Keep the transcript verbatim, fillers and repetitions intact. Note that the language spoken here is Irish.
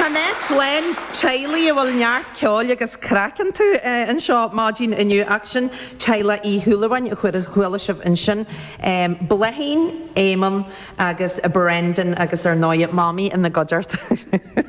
Tanet len Charlie bhfuil neart ceol agus crackan tú an seo máidín inniu action Chaila í thuúlahain a chuir chuile sibh in sin Blehín, Éamon agus a Brendan agus ar náid Mommy in the Goddard.